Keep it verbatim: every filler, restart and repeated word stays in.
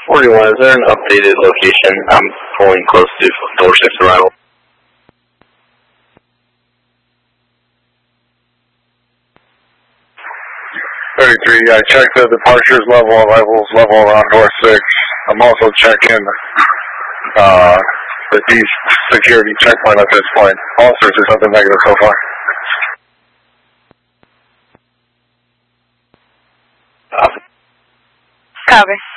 forty-one, is there an updated location? I'm pulling close to door six arrival. thirty-three, I checked the departures level, arrivals level around door six. I'm also checking uh, the east security checkpoint at this point. All searches have been negative so far. Copy. Copy.